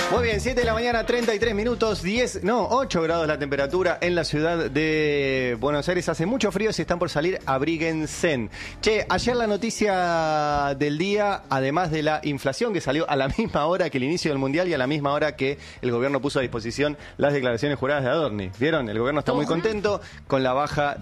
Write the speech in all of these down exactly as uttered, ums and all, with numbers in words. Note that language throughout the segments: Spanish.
Muy bien, siete de la mañana, treinta y tres minutos, diez, no, ocho grados la temperatura en la ciudad de Buenos Aires. Hace mucho frío, si están por salir, abríguense. Che, ayer la noticia del día, además de la inflación que salió a la misma hora que el inicio del Mundial y a la misma hora que el gobierno puso a disposición las declaraciones juradas de Adorni. ¿Vieron? El gobierno está muy contento con la baja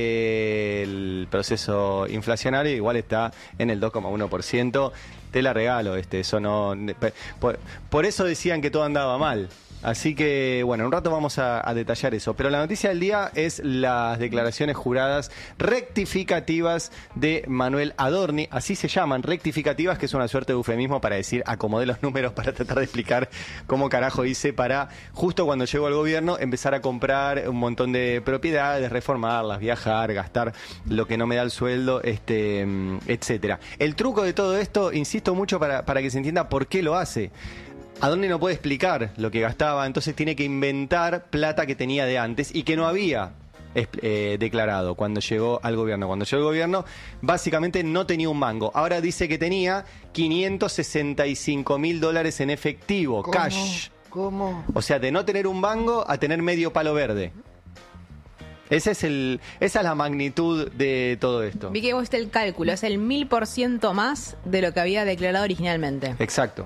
del proceso inflacionario, igual está en el dos coma uno por ciento. Te la regalo, este, eso no... Por, por eso decían que todo andaba mal. Así que, bueno, en un rato vamos a, a detallar eso. Pero la noticia del día es las declaraciones juradas rectificativas de Manuel Adorni. Así se llaman, rectificativas, que es una suerte de eufemismo para decir acomodé los números para tratar de explicar cómo carajo hice para, justo cuando llegó al gobierno, empezar a comprar un montón de propiedades, reformarlas, viajar, gastar lo que no me da el sueldo, este, etcétera. El truco de todo esto, insisto mucho para, para que se entienda por qué lo hace. Adorni no puede explicar lo que gastaba, entonces tiene que inventar plata que tenía de antes y que no había eh, declarado cuando llegó al gobierno. Cuando llegó al gobierno, básicamente no tenía un mango. Ahora dice que tenía quinientos sesenta y cinco mil dólares en efectivo, ¿Cómo? cash. ¿Cómo? O sea, de no tener un mango a tener medio palo verde. Ese es el, esa es la magnitud de todo esto. Vi que vos el cálculo, es el mil por ciento más de lo que había declarado originalmente. Exacto.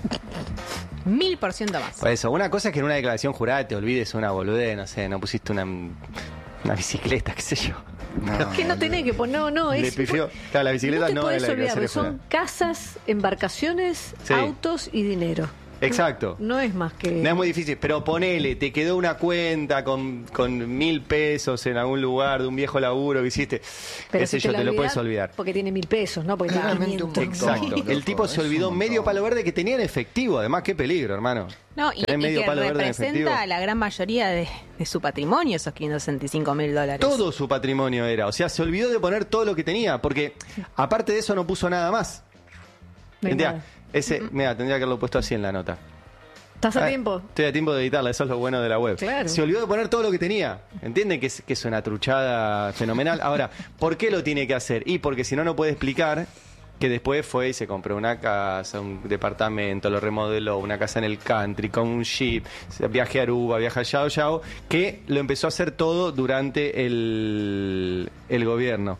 Mil por ciento más. Por eso, una cosa es que en una declaración jurada te olvides una boludez, no sé, no pusiste una, una bicicleta, qué sé yo. No, Es que no tenés que poner, no, no, Le es... pifió. Claro, la bicicleta no te no, podés es la olvidar, declaración son jurada. casas, embarcaciones, Sí. autos y dinero. Exacto. No es más que... No es muy difícil, pero ponele, te quedó una cuenta con, con mil pesos en algún lugar de un viejo laburo que hiciste. Pero Qué sé si yo, la te lo puedes olvidás, olvidar. Porque tiene mil pesos, ¿no? Porque tiene Realmente un quinientos. montón. Exacto. El tipo Loco, se es olvidó un medio montón. palo verde que tenía en efectivo. Además, qué peligro, hermano. No, y, Tener y medio que palo verde en efectivo. representa la gran mayoría de, de su patrimonio, esos quinientos sesenta y cinco mil dólares. Todo su patrimonio era. O sea, se olvidó de poner todo lo que tenía. Porque aparte de eso no puso nada más. No hay Entendía, nada. ese, mira, tendría que haberlo puesto así en la nota. ¿Estás a Ah, tiempo? Estoy a tiempo de editarla, eso es lo bueno de la web. Claro. Se olvidó de poner todo lo que tenía. ¿Entienden que es, que es una truchada fenomenal? Ahora, ¿por qué lo tiene que hacer? Y porque si no, no puede explicar que después fue y se compró una casa, un departamento, lo remodeló, una casa en el country, con un jeep, viaje a Aruba, viaje a Yao Yao, que lo empezó a hacer todo durante el, el gobierno.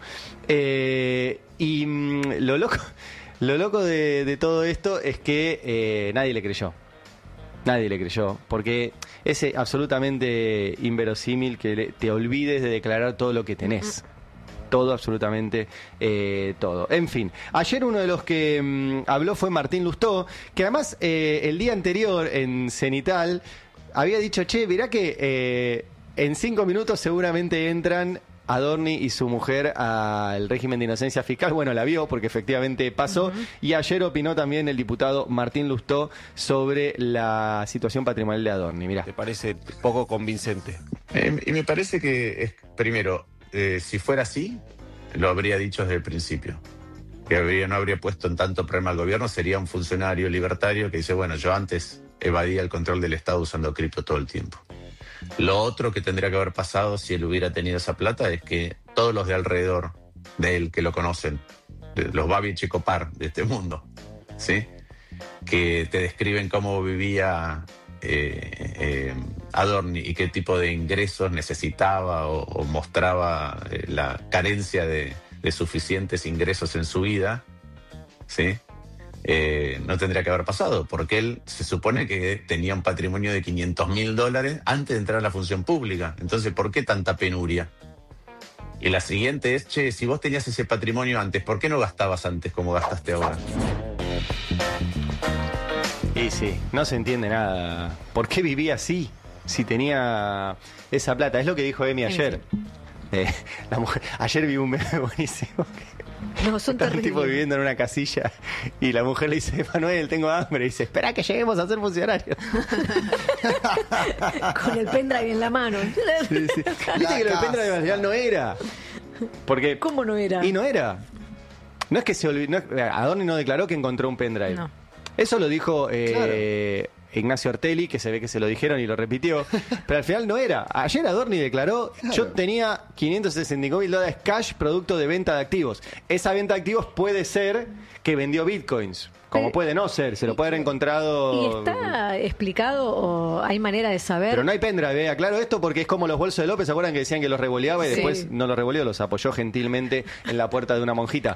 Eh, y mm, lo loco, lo loco de, de todo esto es que eh, nadie le creyó. Nadie le creyó, porque es eh, absolutamente inverosímil que le- te olvides de declarar todo lo que tenés. Todo, absolutamente eh, todo. En fin, ayer uno de los que mm, habló fue Martín Lustó, que además eh, el día anterior en Cenital había dicho, che, mirá que eh, en cinco minutos seguramente entran Adorni y su mujer al régimen de inocencia fiscal. Bueno, la vio porque efectivamente pasó. Uh-huh. Y ayer opinó también el diputado Martín Lustó sobre la situación patrimonial de Adorni. Mirá. ¿Te parece poco convincente? Eh, y me parece que, es, primero, eh, si fuera así, lo habría dicho desde el principio. Que habría, no habría puesto en tanto problema al gobierno, sería un funcionario libertario que dice, bueno, yo antes evadía el control del Estado usando cripto todo el tiempo. Lo otro que tendría que haber pasado si él hubiera tenido esa plata es que todos los de alrededor de él que lo conocen, los Babi Checopar de este mundo, ¿sí? Que te describen cómo vivía eh, eh, Adorni y qué tipo de ingresos necesitaba o, o mostraba eh, la carencia de, de suficientes ingresos en su vida, ¿sí? Eh, no tendría que haber pasado, porque él se supone que tenía un patrimonio de quinientos mil dólares antes de entrar a la función pública. Entonces, ¿por qué tanta penuria? Y la siguiente es, che, si vos tenías ese patrimonio antes, ¿por qué no gastabas antes como gastaste ahora? Y sí, no se entiende nada. ¿Por qué vivía así si tenía esa plata? Es lo que dijo Emi ayer. Eh, la mujer, ayer vi un meme buenísimo. No, son Está un terribles. tipo viviendo en una casilla y la mujer le dice, Manuel, tengo hambre. Y dice, espera que lleguemos a ser funcionarios. Con el pendrive en la mano. Sí, sí. Viste que lo del pendrive nacional no era. Porque, ¿Cómo no era? y no era. No es que se olvidó. No, Adorni no declaró que encontró un pendrive. No. Eso lo dijo eh, Ignacio Ortelli, que se ve que se lo dijeron y lo repitió, pero al final no era. Ayer Adorni declaró, claro, yo tenía quinientos sesenta y cinco mil dólares cash producto de venta de activos. Esa venta de activos puede ser que vendió bitcoins. Como Pero, puede no ser, se lo puede haber encontrado... ¿Y está explicado o hay manera de saber? Pero no hay pendrive, eh. Aclaro esto porque es como los bolsos de López, ¿se acuerdan que decían que los revoleaba y Sí. después no los revoleó, los apoyó gentilmente en la puerta de una monjita?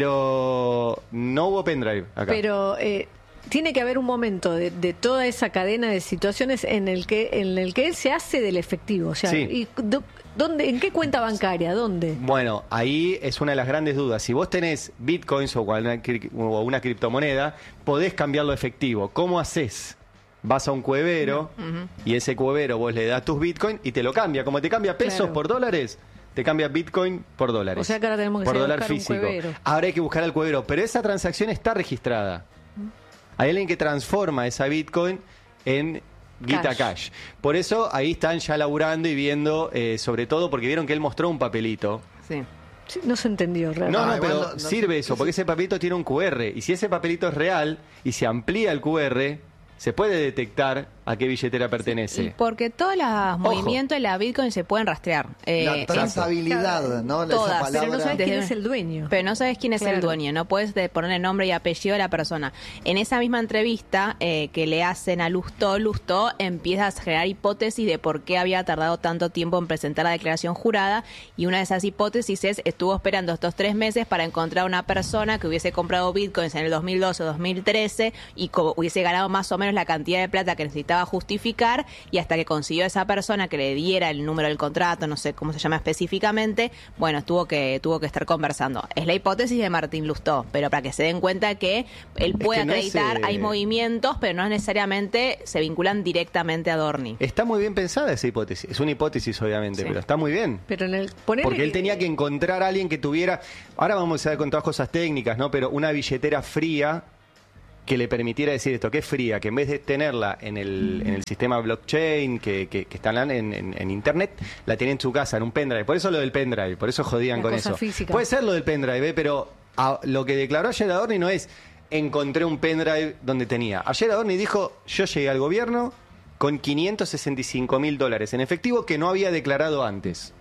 Pero no hubo pendrive acá. Pero eh, tiene que haber un momento de, de toda esa cadena de situaciones en el que en el que él se hace del efectivo. O sea, Sí. y, do- ¿dónde, ¿en qué cuenta bancaria? ¿Dónde? Bueno, ahí es una de las grandes dudas. Si vos tenés bitcoins o una, cri- o una criptomoneda, podés cambiarlo a efectivo. ¿Cómo haces? Vas a un cuevero y ese cuevero vos le das tus bitcoins y te lo cambia. Como te cambia pesos Claro. por dólares, te cambia bitcoin por dólares. O sea que ahora tenemos que por salir a dólar buscar un físico. cuevero. Ahora hay que buscar al cuevero, pero esa transacción está registrada. Hay alguien que transforma esa bitcoin en guita cash. Cash. Por eso ahí están ya laburando y viendo, eh, sobre todo porque vieron que él mostró un papelito. Sí. Sí, no se entendió realmente. No, no, Ah, igual pero no- no sirve sé- eso, porque ese papelito tiene un cu erre. Y si ese papelito es real y se amplía el cu erre, se puede detectar a qué billetera Y pertenece. porque todos los movimientos de la Bitcoin se pueden rastrear. Eh, La es- trazabilidad, ¿no? Esa Todas, palabra. Pero no sabes quién Desde- es el dueño. Pero no sabes quién es Claro. el dueño, no puedes de- ponerle nombre y apellido de la persona. En esa misma entrevista eh, que le hacen a Lustó, Lustó empieza a generar hipótesis de por qué había tardado tanto tiempo en presentar la declaración jurada, y una de esas hipótesis es, estuvo esperando estos tres meses para encontrar una persona que hubiese comprado bitcoins en el dos mil doce o dos mil trece y co- hubiese ganado más o menos la cantidad de plata que necesitaba justificar, y hasta que consiguió a esa persona que le diera el número del contrato, no sé cómo se llama específicamente, bueno, tuvo que tuvo que estar conversando. Es la hipótesis de Martín Lustó, pero para que se den cuenta que él puede que no es, acreditar, eh, hay movimientos, pero no necesariamente se vinculan directamente a Dorni. Está muy bien pensada esa hipótesis. Es una hipótesis, obviamente, Sí. pero está muy bien. Pero en el ponele Porque él tenía que encontrar a alguien que tuviera, ahora vamos a ver con todas cosas técnicas, ¿no? Pero una billetera fría que le permitiera decir esto, que es fría, que en vez de tenerla en el, en el sistema blockchain, que, que, que está en, en, en internet, la tiene en su casa, en un pendrive. Por eso lo del pendrive, por eso jodían Una con cosa eso. física. Puede ser lo del pendrive, ¿eh? Pero a- lo que declaró ayer Adorni no es encontré un pendrive donde tenía. Ayer Adorni dijo, yo llegué al gobierno con quinientos sesenta y cinco mil dólares en efectivo que no había declarado antes.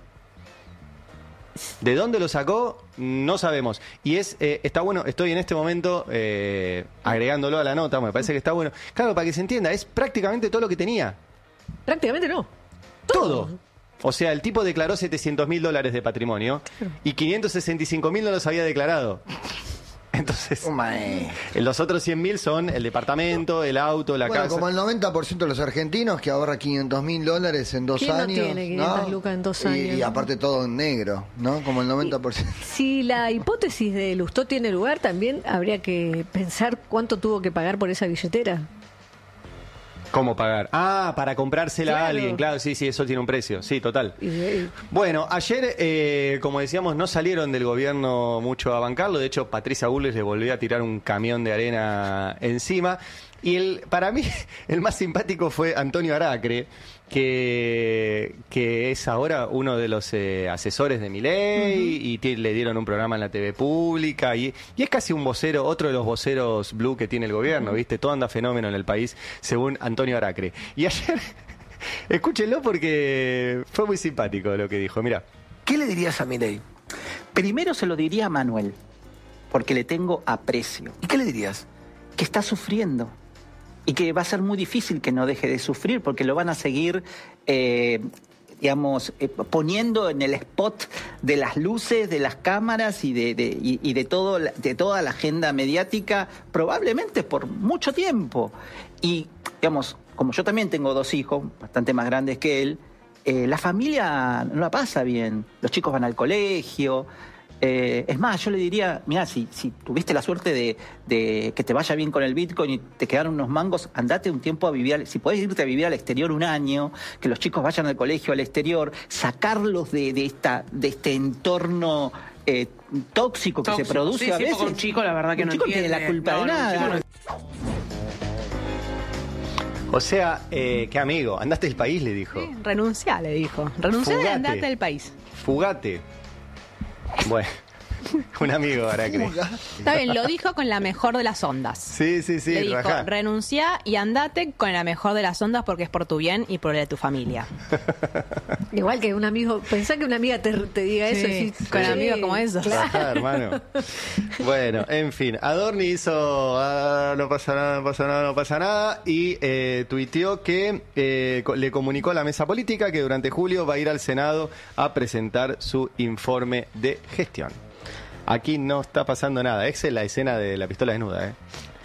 ¿De dónde lo sacó? No sabemos. Y es eh, está bueno, estoy en este momento eh, agregándolo a la nota, me parece que está bueno. Claro, para que se entienda, es prácticamente todo lo que tenía. Prácticamente no. Todo. O sea, el tipo declaró setecientos mil dólares de patrimonio y quinientos sesenta y cinco mil no los había declarado. Entonces, Mae. los otros cien mil son el departamento, el auto, la Bueno, casa. como el noventa por ciento de los argentinos que ahorra quinientos mil dólares en dos ¿Quién no años. tiene quinientas lucas en dos años, Y, y no? aparte todo en negro, ¿no? Como el noventa por ciento. Si la hipótesis de Lustó tiene lugar, también habría que pensar cuánto tuvo que pagar por esa billetera. ¿Cómo pagar? Ah, para comprársela Claro. a alguien. Claro, sí, sí, eso tiene un precio. Sí, total. Y, y- Bueno, ayer, eh, como decíamos, no salieron del gobierno mucho a bancarlo. De hecho, Patricia Bullrich le volvió a tirar un camión de arena encima. Y el, para mí, el más simpático fue Antonio Aracre, que, que es ahora uno de los eh, asesores de Milei, y ti- le dieron un programa en la T V pública. Y, y es casi un vocero, otro de los voceros blue que tiene el gobierno, ¿viste? Todo anda fenómeno en el país, según Antonio Aracre. Y ayer, escúchenlo porque fue muy simpático lo que dijo. Mira. ¿Qué le dirías a Milei? Primero se lo diría a Manuel, porque le tengo aprecio. ¿Y qué le dirías? Que está sufriendo y que va a ser muy difícil que no deje de sufrir porque lo van a seguir, eh, digamos, eh, poniendo en el spot de las luces, de las cámaras y de, de, y, y de, todo, la- de toda la agenda mediática, probablemente por mucho tiempo. Y, digamos, como yo también tengo dos hijos, bastante más grandes que él, eh, la familia no la pasa bien. Los chicos van al colegio. Eh, es más, yo le diría, mira, si, si tuviste la suerte de, de que te vaya bien con el Bitcoin y te quedaron unos mangos, andate un tiempo a vivir, al- si podés irte a vivir al exterior un año, que los chicos vayan al colegio al exterior, sacarlos de, de, esta, de este entorno eh, tóxico que Tóxico, se produce sí, a sí, veces. porque un chico, la verdad que Un no chico tiene la entiende. culpa No, de no, un nada. chico no- O sea, eh, qué amigo, andaste del país, le dijo. Sí, renunciá, le dijo. Renunciá y Fugate. andate del país. Fugate. Bueno. Un amigo, Aracre. Está bien, lo dijo con la mejor de las ondas. Sí, sí, sí. Le dijo, rajá. renuncia y andate con la mejor de las ondas porque es por tu bien y por el de tu familia. Igual que un amigo, pensá que una amiga te, te diga eso. Sí, decís, con sí, amigos como esos. claro. Rajá, hermano. Bueno, en fin, Adorni hizo ah, no pasa nada, no pasa nada, no pasa nada y eh, tuiteó que eh, co- le comunicó a la mesa política que durante julio va a ir al Senado a presentar su informe de gestión. Aquí no está pasando nada. Esa es la escena de la pistola desnuda, ¿eh?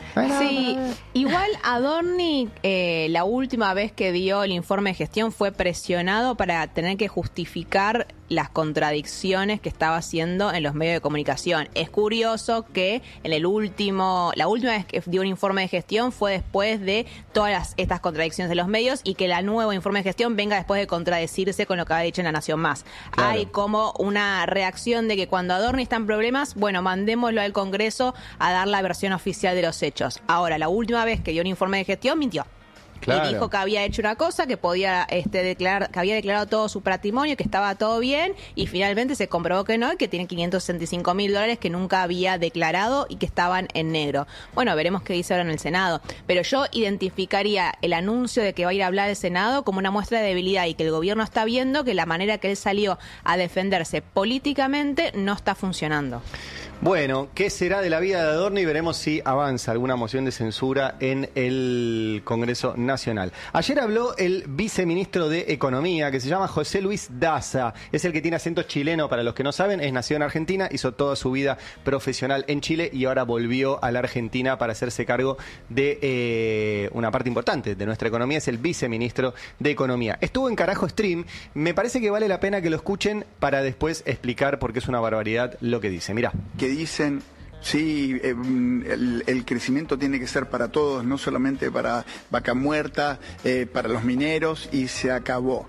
Sí, igual Adorni, eh, la última vez que dio el informe de gestión fue presionado para tener que justificar las contradicciones que estaba haciendo en los medios de comunicación. Es curioso que en el último, la última vez que dio un informe de gestión fue después de todas las, estas contradicciones de los medios y que el nuevo informe de gestión venga después de contradecirse con lo que había dicho en La Nación Más. Claro. Hay como una reacción de que cuando Adorni está en problemas, bueno, mandémoslo al Congreso a dar la versión oficial de los hechos. Ahora, la última vez que dio un informe de gestión mintió. Claro. Y dijo que había hecho una cosa, que podía este, declarar, que había declarado todo su patrimonio, que estaba todo bien, y finalmente se comprobó que no, y que tiene quinientos sesenta y cinco mil dólares que nunca había declarado y que estaban en negro. Bueno, veremos qué dice ahora en el Senado. Pero yo identificaría el anuncio de que va a ir a hablar el Senado como una muestra de debilidad y que el gobierno está viendo que la manera que él salió a defenderse políticamente no está funcionando. Bueno, ¿qué será de la vida de Adorni? Veremos si avanza alguna moción de censura en el Congreso Nacional. Ayer habló el viceministro de Economía, que se llama José Luis Daza. Es el que tiene acento chileno, para los que no saben, es nacido en Argentina, hizo toda su vida profesional en Chile y ahora volvió a la Argentina para hacerse cargo de eh, una parte importante de nuestra economía. Es el viceministro de Economía. Estuvo en Carajo Stream. Me parece que vale la pena que lo escuchen para después explicar por qué es una barbaridad lo que dice. Mirá. Que dicen, sí, eh, el, el crecimiento tiene que ser para todos, no solamente para Vaca Muerta, eh, para los mineros, y se acabó.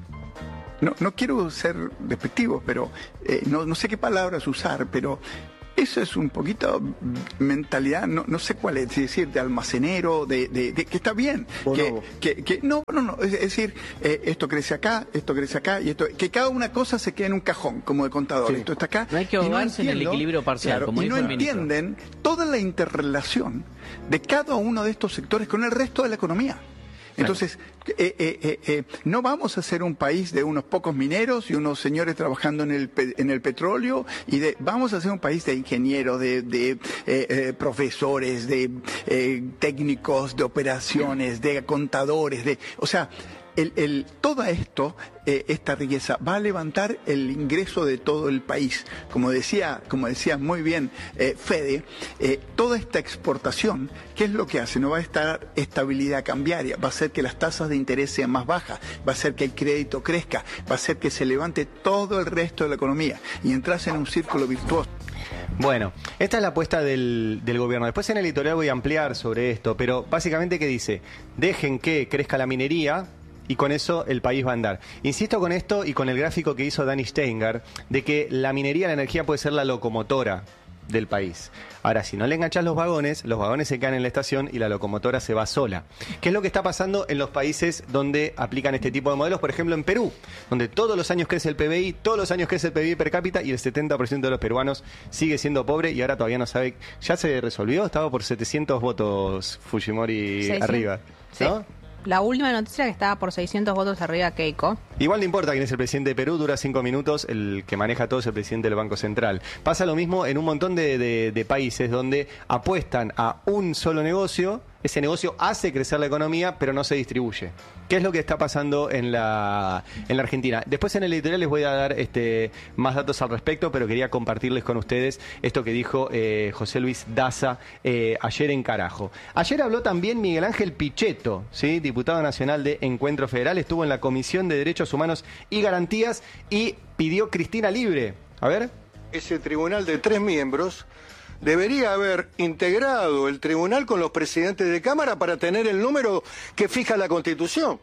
No, no quiero ser despectivo, pero eh, no, no sé qué palabras usar, pero eso es un poquito mentalidad, no, no sé cuál es, es decir, de almacenero, de, de, de que está bien, que, que, que no, no, no, es, es decir, eh, esto crece acá, esto crece acá, y esto, que cada una cosa se quede en un cajón, como de contador, Sí. esto está acá. No hay que y ahogarse en el entiendo- equilibrio parcial, claro, como y dijo no el ministro. entienden toda la interrelación de cada uno de estos sectores con el resto de la economía. Entonces, eh, eh, eh, eh, no vamos a ser un país de unos pocos mineros y unos señores trabajando en el, pe- en el petróleo, y de, vamos a ser un país de ingenieros, de, de eh, eh, profesores, de eh, técnicos, de operaciones, de contadores, de, o sea, el, el, todo esto, eh, esta riqueza, va a levantar el ingreso de todo el país. Como decía, como decía muy bien eh, Fede, eh, toda esta exportación, ¿qué es lo que hace? No va a estar estabilidad cambiaria, va a hacer que las tasas de interés sean más bajas, va a hacer que el crédito crezca, va a hacer que se levante todo el resto de la economía y entras en un círculo virtuoso. Bueno, esta es la apuesta del, del gobierno. Después en el editorial voy a ampliar sobre esto, pero básicamente ¿qué dice? Dejen que crezca la minería y con eso el país va a andar. Insisto con esto y con el gráfico que hizo Dani Steingart, de que la minería, la energía puede ser la locomotora del país. Ahora, si no le enganchás los vagones, los vagones se caen en la estación y la locomotora se va sola. ¿Qué es lo que está pasando en los países donde aplican este tipo de modelos? Por ejemplo, en Perú, donde todos los años crece el P B I, todos los años crece el P B I per cápita y el setenta por ciento de los peruanos sigue siendo pobre y ahora todavía no sabe. ¿Ya se resolvió? Estaba por setecientos votos Fujimori Sí, sí. arriba, ¿no? Sí. La última noticia que estaba por seiscientos votos arriba Keiko. Igual no importa quién es el presidente de Perú, dura cinco minutos, el que maneja todo es el presidente del Banco Central. Pasa lo mismo en un montón de, de, de países donde apuestan a un solo negocio, ese negocio hace crecer la economía, pero no se distribuye. ¿Qué es lo que está pasando en la, en la Argentina? Después en el editorial les voy a dar este, más datos al respecto, pero quería compartirles con ustedes esto que dijo eh, José Luis Daza eh, ayer en Carajo. Ayer habló también Miguel Ángel Pichetto, ¿sí? Diputado nacional de Encuentro Federal, estuvo en la Comisión de Derechos Humanos y Garantías y pidió Cristina libre. A ver. Ese tribunal de tres miembros debería haber integrado el tribunal con los presidentes de Cámara para tener el número que fija la Constitución.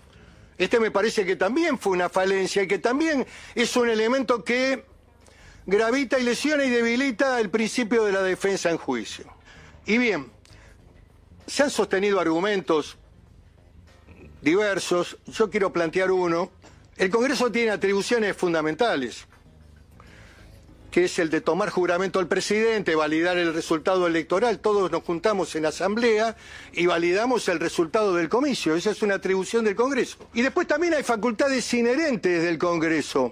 Este me parece que también fue una falencia y que también es un elemento que gravita y lesiona y debilita el principio de la defensa en juicio. Y bien, se han sostenido argumentos diversos, yo quiero plantear uno. El Congreso tiene atribuciones fundamentales. que es el de tomar juramento al presidente, validar el resultado electoral. Todos nos juntamos en asamblea y validamos el resultado del comicio. Esa es una atribución del Congreso. Y después también hay facultades inherentes del Congreso,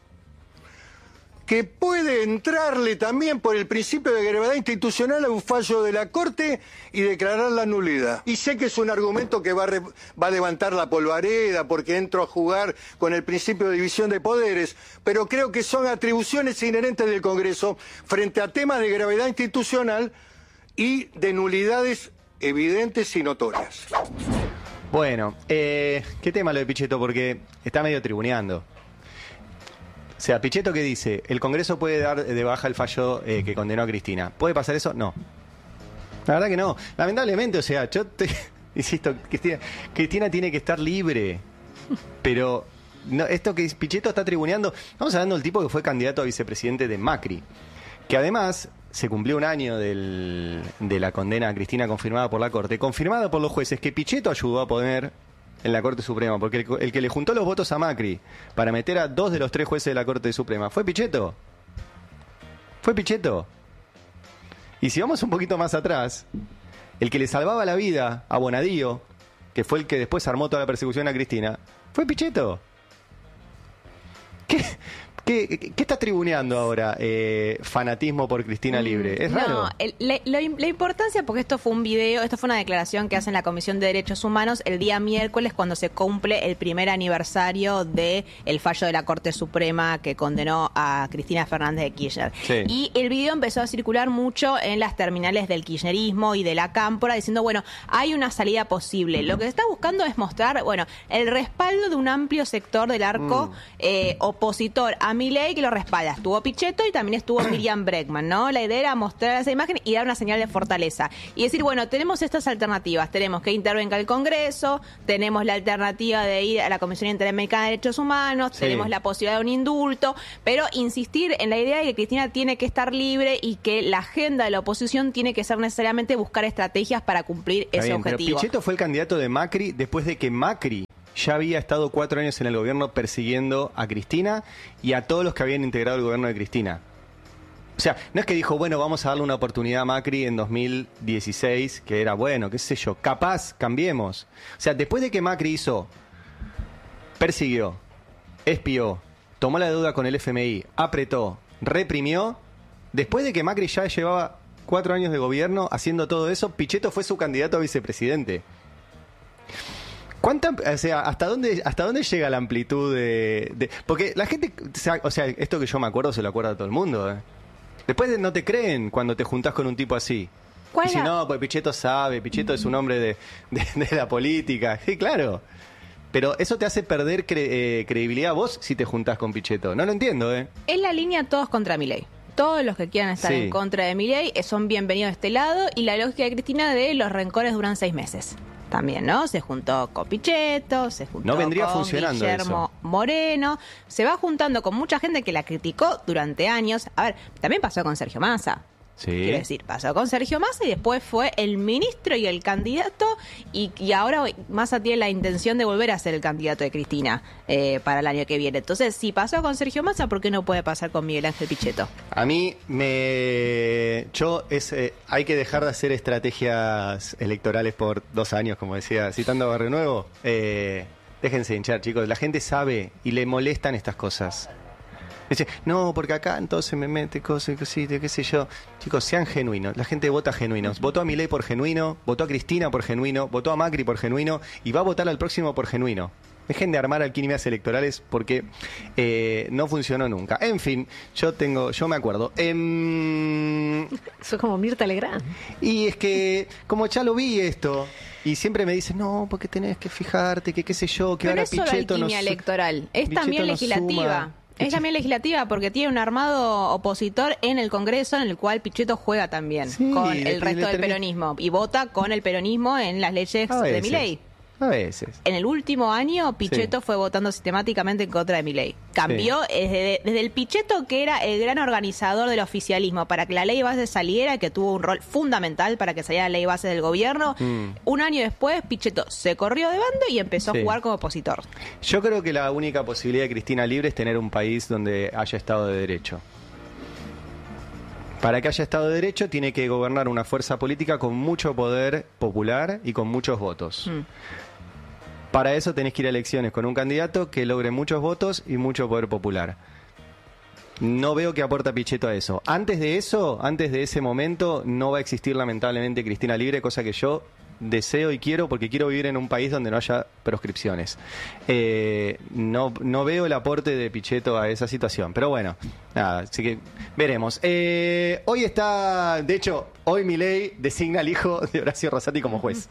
que puede entrarle también por el principio de gravedad institucional a un fallo de la Corte y declarar la nulidad. Y sé que es un argumento que va a, re, va a levantar la polvareda porque entro a jugar con el principio de división de poderes, pero creo que son atribuciones inherentes del Congreso frente a temas de gravedad institucional y de nulidades evidentes y notorias. Bueno, eh, ¿qué tema lo de Pichetto? Porque está medio tribuneando. O sea, Pichetto, ¿qué dice? El Congreso puede dar de baja el fallo eh, que condenó a Cristina. ¿Puede pasar eso? No. La verdad que no. Lamentablemente, o sea, yo te insisto, Cristina, Cristina tiene que estar libre. Pero no, esto que Pichetto está tribuneando, estamos hablando del tipo que fue candidato a vicepresidente de Macri, que además se cumplió un año del, de la condena a Cristina confirmada por la Corte, confirmada por los jueces que Pichetto ayudó a poner en la Corte Suprema, porque el, el que le juntó los votos a Macri para meter a dos de los tres jueces de la Corte Suprema fue Pichetto. Fue Pichetto. Y si vamos un poquito más atrás, el que le salvaba la vida a Bonadío, que fue el que después armó toda la persecución a Cristina, fue Pichetto. ¿Qué? ¿Qué, qué, qué está tribuneando ahora? Eh, fanatismo por Cristina Libre. Es raro. No, el, la, la, la importancia, porque esto fue un video, esto fue una declaración que hace en la Comisión de Derechos Humanos el día miércoles cuando se cumple el primer aniversario del fallo de la Corte Suprema que condenó a Cristina Fernández de Kirchner. Sí. Y el video empezó a circular mucho en las terminales del kirchnerismo y de la cámpora diciendo, bueno, hay una salida posible. Lo que se está buscando es mostrar, bueno, el respaldo de un amplio sector del arco mm. eh, opositor a Milei que lo respalda. Estuvo Pichetto y también estuvo Miriam Bregman, ¿no? La idea era mostrar esa imagen y dar una señal de fortaleza. Y decir, bueno, tenemos estas alternativas. Tenemos que intervenga el Congreso, tenemos la alternativa de ir a la Comisión Interamericana de Derechos Humanos, sí. tenemos la posibilidad de un indulto, pero insistir en la idea de que Cristina tiene que estar libre y que la agenda de la oposición tiene que ser necesariamente buscar estrategias para cumplir Está ese bien, objetivo. Pero Pichetto fue el candidato de Macri después de que Macri ya había estado cuatro años en el gobierno persiguiendo a Cristina y a todos los que habían integrado el gobierno de Cristina. O sea, no es que dijo, bueno, vamos a darle una oportunidad a Macri en dos mil dieciséis, que era bueno, qué sé yo, capaz, cambiemos. O sea, después de que Macri hizo, persiguió, espió, tomó la deuda con el F M I, apretó, reprimió, después de que Macri ya llevaba cuatro años de gobierno haciendo todo eso, Pichetto fue su candidato a vicepresidente. ¿Cuánta, o sea, hasta dónde, hasta dónde llega la amplitud de, de, porque la gente, o sea, esto que yo me acuerdo se lo acuerda a todo el mundo, ¿eh? Después no te creen cuando te juntás con un tipo así. ¿Cuál y si era? no, pues Pichetto sabe, Pichetto es un hombre de, de, de la política. Sí, claro. Pero eso te hace perder cre, eh, credibilidad vos si te juntás con Pichetto. No lo entiendo, ¿eh? Es la línea todos contra Milei. Todos los que quieran estar Sí. en contra de Milei son bienvenidos de este lado, y la lógica de Cristina de los rencores duran seis meses. También, ¿no? Se juntó con Pichetto, se juntó No vendría con funcionando Guillermo eso. Moreno, se va juntando con mucha gente que la criticó durante años. A ver, también pasó con Sergio Massa. Sí. Quiero decir, pasó con Sergio Massa y después fue el ministro y el candidato, y, y ahora Massa tiene la intención de volver a ser el candidato de Cristina eh, para el año que viene. Entonces, si pasó con Sergio Massa, ¿por qué no puede pasar con Miguel Ángel Pichetto? A mí me... Yo es, eh, hay que dejar de hacer estrategias electorales por dos años, como decía, citando a Barrio Nuevo. Eh, déjense hinchar, chicos. La gente sabe y le molestan estas cosas. Dice, no, porque acá entonces me mete cosas, cositas, qué sé yo. Chicos, sean genuinos. La gente vota genuinos. Votó a Milei por genuino, votó a Cristina por genuino, votó a Macri por genuino y va a votar al próximo por genuino. Dejen de armar alquimias electorales porque eh, no funcionó nunca. En fin, yo tengo, yo me acuerdo. Eh, Eso es como Mirta Legrand. y es que, como ya lo vi esto, y siempre me dicen, no, porque tenés que fijarte, que qué sé yo, que Pero ahora no es solo Pichetto no alquimia su- electoral, es Pichetto también no legislativa. suma. Es también legislativa porque tiene un armado opositor en el Congreso en el cual Pichetto juega también Sí, con le- el resto le del termi- peronismo y vota con el peronismo en las leyes A de veces. Milei. A veces. En el último año, Pichetto Sí. fue votando sistemáticamente en contra de Milei. Cambió desde, desde el Pichetto, que era el gran organizador del oficialismo, para que la ley base saliera, que tuvo un rol fundamental para que saliera la ley base del gobierno. Mm. Un año después, Pichetto se corrió de bando y empezó Sí. a jugar como opositor. Yo creo que la única posibilidad de Cristina Libre es tener un país donde haya Estado de Derecho. Para que haya Estado de Derecho tiene que gobernar una fuerza política con mucho poder popular y con muchos votos. Mm. Para eso tenés que ir a elecciones con un candidato que logre muchos votos y mucho poder popular. No veo que aporta Pichetto a eso. Antes de eso, antes de ese momento, no va a existir lamentablemente Cristina Libre, cosa que yo deseo y quiero porque quiero vivir en un país donde no haya proscripciones. Eh, no, no veo el aporte de Pichetto a esa situación, pero bueno, nada, así que veremos. Eh, hoy está, de hecho, hoy Milei designa al hijo de Horacio Rosati como juez.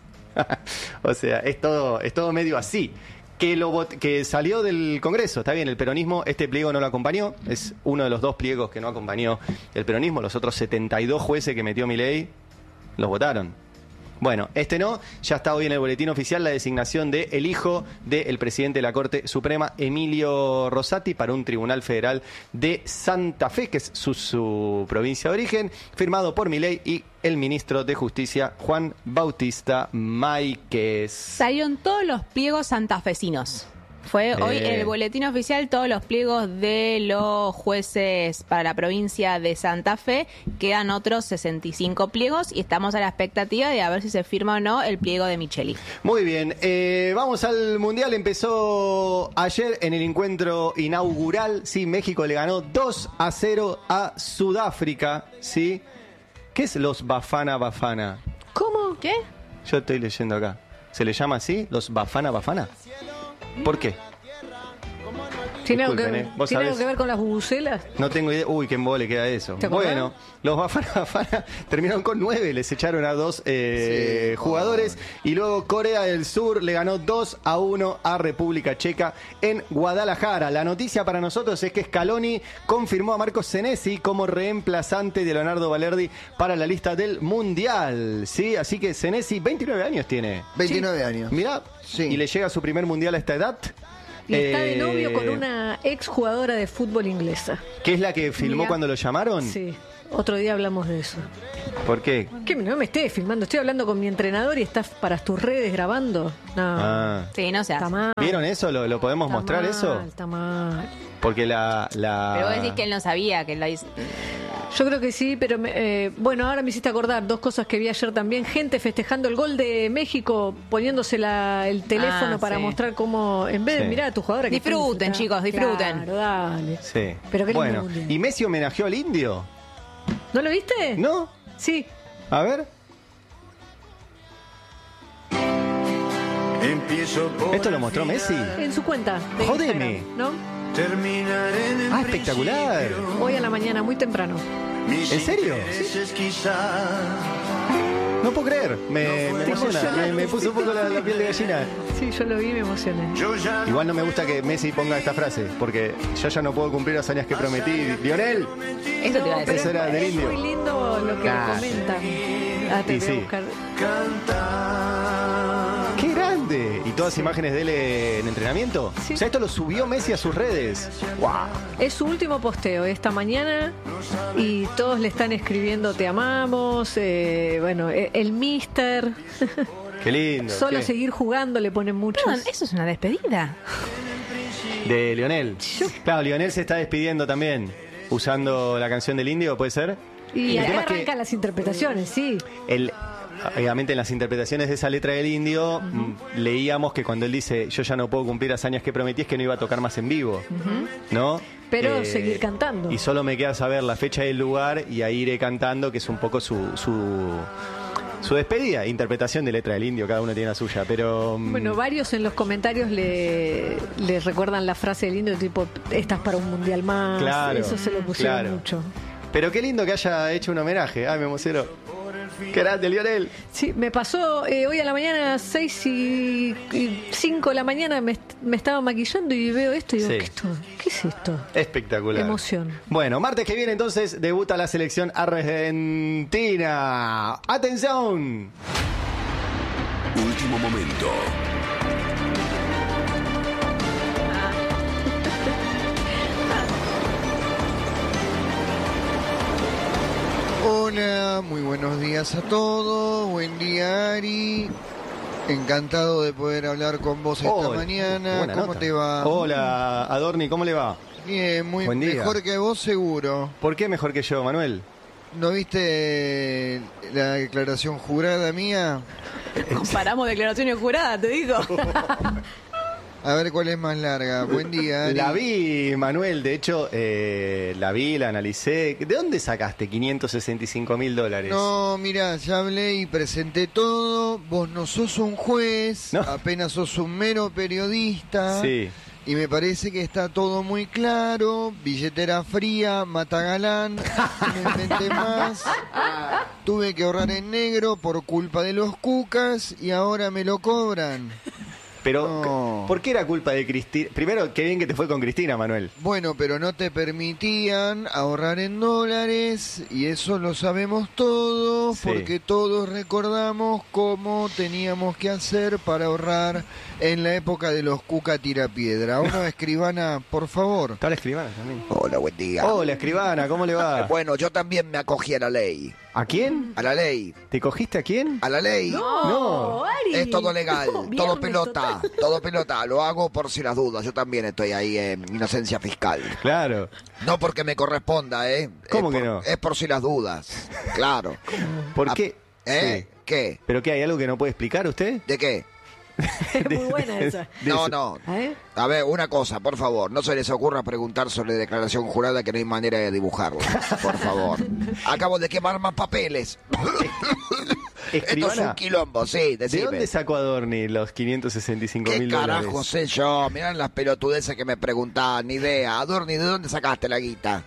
O sea, es todo, es todo medio así. Que, lo, que salió del Congreso, está bien, el peronismo, este pliego no lo acompañó, es uno de los dos pliegos que no acompañó el peronismo, los otros setenta y dos jueces que metió Milei los votaron. Bueno, este no, ya está hoy en el boletín oficial la designación de el hijo del presidente de la Corte Suprema, Emilio Rosati, para un tribunal federal de Santa Fe, que es su, su provincia de origen, firmado por Milei y el ministro de Justicia, Juan Bautista Máiquez. Salieron todos los pliegos santafesinos. Fue hoy en el boletín oficial todos los pliegos de los jueces para la provincia de Santa Fe. Quedan otros sesenta y cinco pliegos y estamos a la expectativa de a ver si se firma o no el pliego de Micheli. Muy bien, eh, vamos al Mundial. Empezó ayer en el encuentro inaugural. Sí, México le ganó dos a cero a Sudáfrica. ¿Sí? ¿Qué es los Bafana Bafana? ¿Cómo? ¿Qué? Yo estoy leyendo acá. ¿Se le llama así? ¿Los Bafana Bafana? ¿Por qué? ¿Tiene, algo que, Disculpen, ¿eh? ¿Vos ¿tiene sabés? algo que ver con las bubucelas? No tengo idea. Uy, qué embole queda eso. Bueno, los Bafana Bafana terminaron con nueve, les echaron a dos eh, sí, jugadores. Oh. Y luego Corea del Sur le ganó dos a uno a República Checa en Guadalajara. La noticia para nosotros es que Scaloni confirmó a Marcos Senesi como reemplazante de Leonardo Balerdi para la lista del Mundial. ¿Sí? Así que Senesi, veintinueve años tiene. veintinueve ¿Sí? años. Mirá, sí. Y le llega su primer Mundial a esta edad. Y está de novio eh, con una ex jugadora de fútbol inglesa. ¿Qué es la que filmó Mirá. cuando lo llamaron? Sí, otro día hablamos de eso. ¿Por qué? Que no me estés filmando, estoy hablando con mi entrenador y estás para tus redes grabando. No, Ah. Sí, no se hace. está mal. ¿Vieron eso? ¿Lo, lo podemos Está mostrar mal, eso? Está mal. Porque la... la... Pero vos decís que él no sabía que lo hizo. Yo creo que sí, pero me- eh, bueno, ahora me hiciste acordar dos cosas que vi ayer también. Gente festejando el gol de México, poniéndose la- el teléfono Ah, para sí. mostrar cómo, en vez de Sí. mirar a tu jugadora... que Disfruten, disfruta. chicos, disfruten. Claro, dale. Sí. Pero qué lindo bueno, mundial. ¿y Messi homenajeó al indio? ¿No lo viste? ¿No? Sí. A ver. ¿Esto lo mostró Messi? En su cuenta de Jódeme. Instagram, ¿no? Ah, espectacular. Hoy a la mañana, muy temprano. ¿En serio? No puedo creer. Me, me emociona. Me, me puso un poco la, la piel de gallina. Sí, yo lo vi y me emocioné. Igual no me gusta que Messi ponga esta frase, porque yo ya no puedo cumplir las hazañas que prometí. Lionel. Eso te iba a decir. Eso era del Es indio. muy lindo lo que Ah. comentan. Ah, te Y voy sí. a buscar. ¡Qué grande! ¿Y todas imágenes de él en entrenamiento? Sí. O sea, esto lo subió Messi a sus redes. ¡Wow! Es su último posteo esta mañana y todos le están escribiendo te amamos, eh, bueno, eh, el mister, ¡Qué lindo! solo ¿Qué? seguir jugando le ponen muchos. Perdón, eso es una despedida. De Lionel. Claro, Lionel se está despidiendo también, usando la canción del indio, ¿puede ser? Y El acá tema es que- arrancan las interpretaciones, sí. El, obviamente en las interpretaciones de esa letra del indio mm, leíamos que cuando él dice yo ya no puedo cumplir hazañas que prometí es que no iba a tocar más en vivo, ¿no? Pero seguir cantando. Y solo me queda saber la fecha y el lugar y ahí iré cantando, que es un poco su, su, su despedida, interpretación de letra del indio, cada uno tiene la suya, pero... mm, Bueno, varios en los comentarios le, le recuerdan la frase del indio tipo, estás para un mundial más. Claro, Eso se lo pusieron claro. mucho. Pero qué lindo que haya hecho un homenaje. Ay, me emocionó. Qué grande, Lionel. Sí, me pasó eh, hoy a la mañana, seis y cinco de la mañana, me, est- me estaba maquillando y veo esto y digo, Sí. ¿qué, esto? ¿Qué es esto? Espectacular. Emoción. Bueno, martes que viene entonces debuta la selección argentina. ¡Atención! Último momento. Hola, muy buenos días a todos. Buen día, Ari. Encantado de poder hablar con vos esta Hola. mañana. Buena ¿Cómo nota. te va? Hola, Adorni, ¿cómo le va? Bien, muy Buen día. mejor que vos seguro. ¿Por qué mejor que yo, Manuel? ¿No viste la declaración jurada mía? Comparamos declaraciones juradas, te digo. A ver cuál es más larga. Buen día, Ari. La vi, Manuel, de hecho, eh, la vi, la analicé. ¿De dónde sacaste quinientos sesenta y cinco mil dólares? No, mira, ya hablé y presenté todo. Vos no sos un juez, no. apenas sos un mero periodista. Sí. Y me parece que está todo muy claro. Billetera fría, matagalán. No me inventé más. Tuve que ahorrar en negro por culpa de los cucas y ahora me lo cobran. Pero, no. ¿por qué era culpa de Cristina? Primero, qué bien que te fue con Cristina, Manuel. Bueno, pero no te permitían ahorrar en dólares y eso lo sabemos todos, Sí. porque todos recordamos cómo teníamos que hacer para ahorrar en la época de los Cuca Tirapiedra. Una escribana, por favor. Está la escribana también. Hola, buen día. Hola, escribana, ¿cómo le va? Bueno, yo también me acogí a la ley. ¿A quién? A la ley. ¿Te cogiste a quién? A la ley. No, No. Ari. Es todo legal, todo Viernes pelota, total. todo pelota. Lo hago por si las dudas. Yo también estoy ahí en inocencia fiscal. Claro. No porque me corresponda, ¿eh? ¿Cómo Es que por- no? Es por si las dudas. Claro. ¿Por Ah, qué? ¿Eh? Sí. ¿Qué? ¿Pero qué? ¿Hay algo que no puede explicar usted? ¿De qué? Es muy buena esa. De No, eso. no. ¿Eh? A ver, una cosa, por favor. No se les ocurra preguntar sobre declaración jurada que no hay manera de dibujarla. Por favor. Acabo de quemar más papeles. Esto es Escribana, un quilombo, sí, ¿de decime. dónde sacó Adorni los quinientos sesenta y cinco ¿Qué mil dólares? carajo sé yo? Mirá las pelotudeces que me preguntaban, ni idea. Adorni, ¿de dónde sacaste la guita?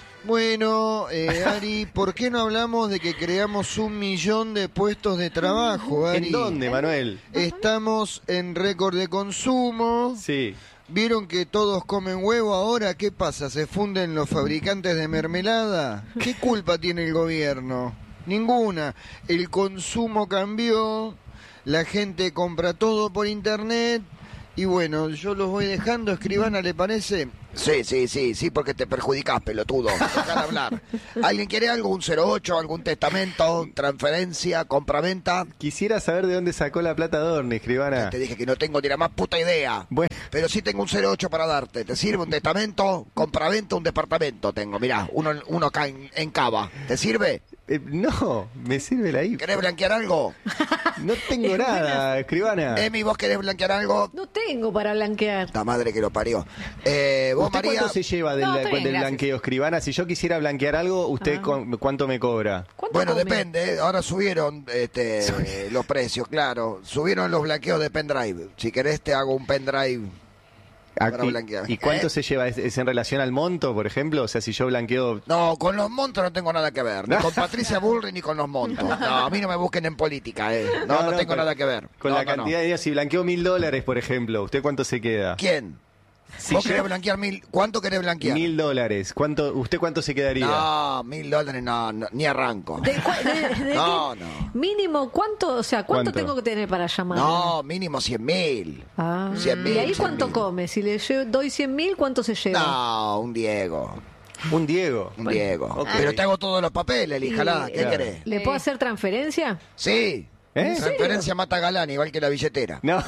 Bueno, eh, Ari, ¿por qué no hablamos de que creamos un millón de puestos de trabajo, Ari? ¿En dónde, Manuel? Estamos en récord de consumo. Sí. ¿Vieron que todos comen huevo ahora? ¿Qué pasa? ¿Se funden los fabricantes de mermelada? ¿Qué culpa tiene el gobierno? Ninguna. El consumo cambió, la gente compra todo por internet y bueno, yo los voy dejando. Escribana, ¿le parece? Sí, sí, sí, sí, porque te perjudicás, pelotudo. Dejar hablar. ¿Alguien quiere algo? ¿Un cero ocho? ¿Algún testamento? ¿Transferencia? ¿Compraventa? Quisiera saber de dónde sacó la plata Adorni, escribana. Te dije que no tengo ni la más puta idea. Bueno. Pero sí tengo un cero ocho para darte. ¿Te sirve un testamento? ¿Compraventa? Un departamento tengo. Mirá, uno, uno acá en, en Cava. ¿Te sirve? Eh, no, me sirve la I. ¿Querés blanquear algo? No tengo nada, escribana. Emi, ¿vos querés blanquear algo? No tengo para blanquear. La madre que lo parió. Eh, ¿Vos, ¿Usted María? cuánto se lleva del, No, está bien, del gracias. blanqueo, escribana? Si yo quisiera blanquear algo, ¿usted Ah. cu- cuánto me cobra? ¿Cuánto Bueno, come? depende. ¿eh? Ahora subieron este, los precios, claro. Subieron los blanqueos de pendrive. Si querés te hago un pendrive para Aquí- blanquear. ¿Y cuánto ¿Eh? se lleva? ¿Es, es en relación al monto, por ejemplo? O sea, si yo blanqueo... No, con los montos no tengo nada que ver. Ni con Patricia Bullrich ni con los montos. No, a mí no me busquen en política, ¿eh? No, no, tengo con- nada que ver. Con No, la no, no. cantidad de días, si blanqueo mil dólares, por ejemplo, ¿usted cuánto se queda? ¿Quién? Si ¿Vos yo- querés blanquear mil? ¿Cuánto querés blanquear? Mil dólares. ¿Cuánto, ¿Usted cuánto se quedaría? No, mil dólares no, no, ni arranco. ¿De cua- de- de No, qué? no. Mínimo, ¿cuánto? O sea, ¿cuánto, ¿Cuánto? tengo que tener para llamar? No, mínimo cien mil. Ah. cien mil, ¿Y ahí cien cuánto mil. come? Si le lle- doy cien mil, ¿cuánto se lleva? No, un Diego. Un Diego. Un Diego. ok. Pero te hago todos los papeles, Y- líjala. ¿Qué Claro. querés? ¿Le puedo hacer transferencia? Sí. ¿Eh? Transferencia mata galán, igual que la billetera. No.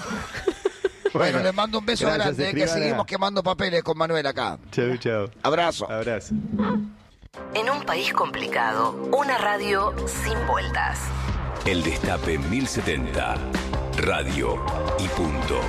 Bueno, les mando un beso gracias, grande, eh, que escribana. seguimos quemando papeles con Manuel acá. Chau, chau. Abrazo. Abrazo. En un país complicado, una radio sin vueltas. El Destape mil setenta. Radio y punto.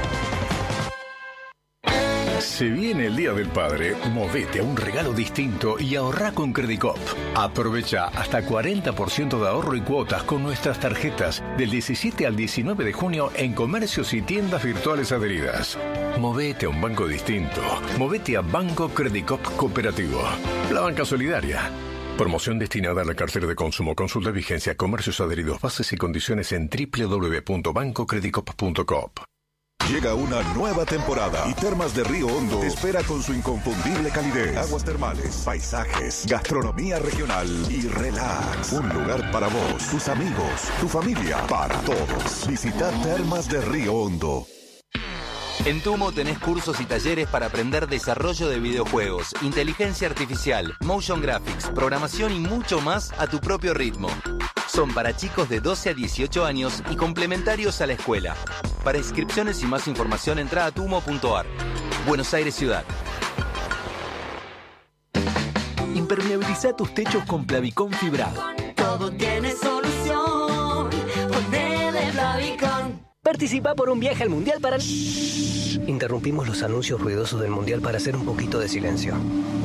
Se viene el Día del Padre, movete a un regalo distinto y ahorrá con Credicop. Aprovecha hasta cuarenta por ciento de ahorro y cuotas con nuestras tarjetas del diecisiete al diecinueve de junio en comercios y tiendas virtuales adheridas. Movete a un banco distinto. Movete a Banco Credicop Cooperativo. La banca solidaria. Promoción destinada a la cartera de consumo. Consulta vigencia, comercios adheridos, bases y condiciones en doble u doble u doble u punto banco credicop punto com. Llega una nueva temporada y Termas de Río Hondo te espera con su inconfundible calidez, aguas termales, paisajes, gastronomía regional y relax. Un lugar para vos, tus amigos, tu familia, para todos. Visita Termas de Río Hondo. En Tumo tenés cursos y talleres para aprender desarrollo de videojuegos, inteligencia artificial, motion graphics, programación y mucho más a tu propio ritmo. Son para chicos de doce a dieciocho años y complementarios a la escuela. Para inscripciones y más información entra a tumo punto ar. Buenos Aires Ciudad. Impermeabilizar Cotiza tus techos con Plavicón fibrado. Todo tiene solución. Ponele Plavicón. Participa por un viaje al Mundial para... Interrumpimos los anuncios ruidosos del Mundial para hacer un poquito de silencio.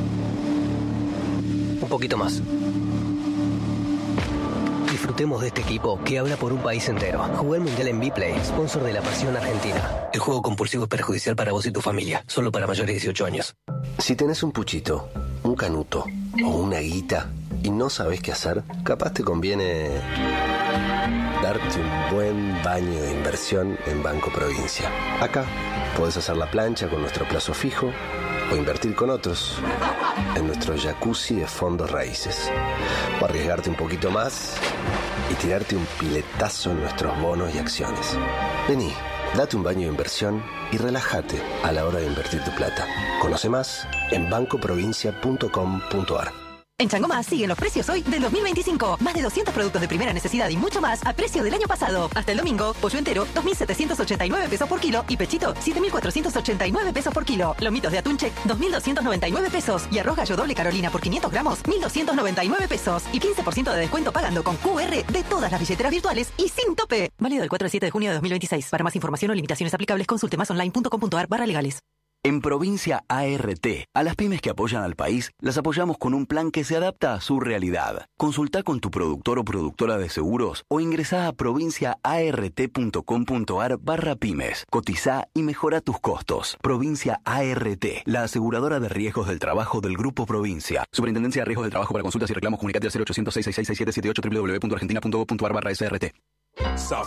Un poquito más. Disfrutemos de este equipo que habla por un país entero. Jugué el Mundial en Vplay, sponsor de la Pasión Argentina. El juego compulsivo es perjudicial para vos y tu familia. Solo para mayores de dieciocho años. Si tenés un puchito, un canuto o una guita y no sabés qué hacer, capaz te conviene darte un buen baño de inversión en Banco Provincia. Acá podés hacer la plancha con nuestro plazo fijo o invertir con otros en nuestro jacuzzi de fondos raíces. O arriesgarte un poquito más y tirarte un piletazo en nuestros bonos y acciones. Vení, date un baño de inversión y relájate a la hora de invertir tu plata. Conoce más en banco provincia punto com punto a r. En Chango Más siguen los precios hoy del dos mil veinticinco. Más de doscientos productos de primera necesidad y mucho más a precio del año pasado. Hasta el domingo, pollo entero, dos mil setecientos ochenta y nueve pesos por kilo y pechito, siete mil cuatrocientos ochenta y nueve pesos por kilo. Lomitos de atún check, dos mil doscientos noventa y nueve pesos. Y arroz gallo doble Carolina por quinientos gramos, mil doscientos noventa y nueve pesos. Y quince por ciento de descuento pagando con Q R de todas las billeteras virtuales y sin tope. Válido del cuatro al siete de junio de dos mil veintiséis. Para más información o limitaciones aplicables, consulte más online punto com punto a r barra legales. En Provincia A R T, a las pymes que apoyan al país, las apoyamos con un plan que se adapta a su realidad. Consulta con tu productor o productora de seguros o ingresá a provincia a r t punto com punto a r barra pymes. Cotiza y mejora tus costos. Provincia A R T, la aseguradora de riesgos del trabajo del Grupo Provincia. Superintendencia de Riesgos del Trabajo. Para consultas y reclamos, comunicate al cero ochocientos, seiscientos sesenta y siete, siete siete ocho, w w w punto argentina punto gov punto a r barra S R T.